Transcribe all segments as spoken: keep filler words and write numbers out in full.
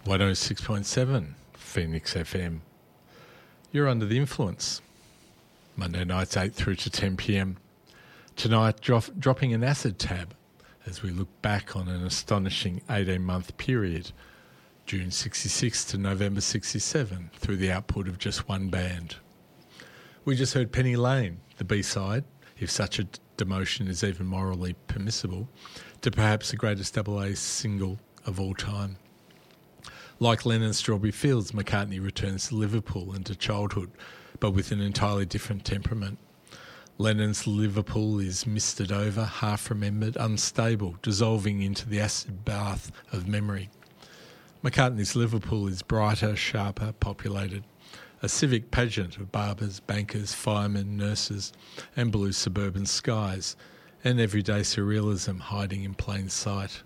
one oh six point seven Phoenix F M. You're under the influence. Monday nights eight through to ten p.m. Tonight, dro- dropping an acid tab as we look back on an astonishing eighteen-month period, June sixty-six to November sixty-seven, through the output of just one band. We just heard Penny Lane, the B-side, if such a demotion is even morally permissible, to perhaps the greatest double A single of all time. Like Lennon's Strawberry Fields, McCartney returns to Liverpool and to childhood, but with an entirely different temperament. Lennon's Liverpool is misted over, half-remembered, unstable, dissolving into the acid bath of memory. McCartney's Liverpool is brighter, sharper, populated, a civic pageant of barbers, bankers, firemen, nurses, and blue suburban skies, and everyday surrealism hiding in plain sight.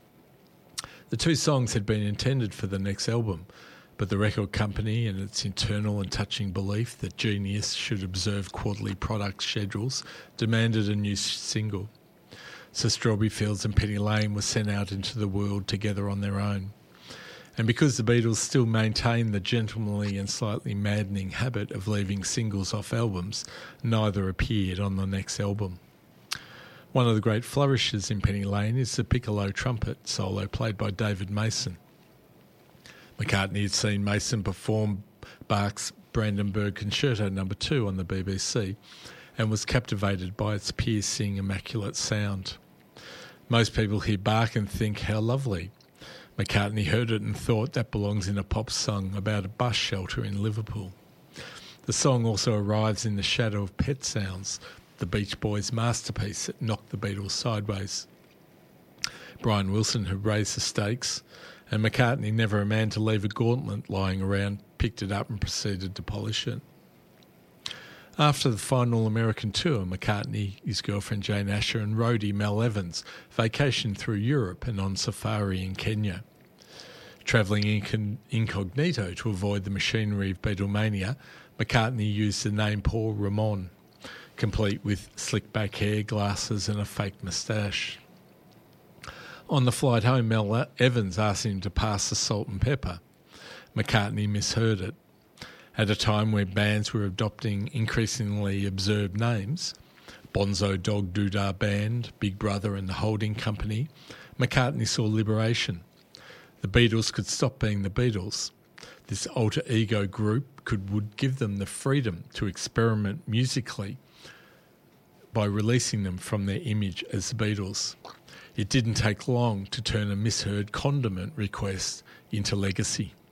The two songs had been intended for the next album, but the record company and its internal and touching belief that genius should observe quarterly product schedules demanded a new single. So Strawberry Fields and Penny Lane were sent out into the world together on their own. And because the Beatles still maintained the gentlemanly and slightly maddening habit of leaving singles off albums, neither appeared on the next album. One of the great flourishes in Penny Lane is the piccolo trumpet solo played by David Mason. McCartney had seen Mason perform Bach's Brandenburg Concerto number two on the B B C and was captivated by its piercing, immaculate sound. Most people hear Bach and think, how lovely. McCartney heard it and thought that belongs in a pop song about a bus shelter in Liverpool. The song also arrives in the shadow of Pet Sounds, the Beach Boys' masterpiece that knocked the Beatles sideways. Brian Wilson had raised the stakes, and McCartney, never a man to leave a gauntlet lying around, picked it up and proceeded to polish it. After the final American tour, McCartney, his girlfriend Jane Asher and roadie Mel Evans vacationed through Europe and on safari in Kenya. Travelling incog- incognito to avoid the machinery of Beatlemania, McCartney used the name Paul Ramon, complete with slick back hair, glasses and a fake moustache. On the flight home, Mel Evans asked him to pass the salt and pepper. McCartney misheard it. At a time where bands were adopting increasingly absurd names, Bonzo Dog Doodah Band, Big Brother and the Holding Company, McCartney saw liberation. The Beatles could stop being the Beatles. This alter ego group could would give them the freedom to experiment musically by releasing them from their image as the Beatles. It didn't take long to turn a misheard condiment request into legacy.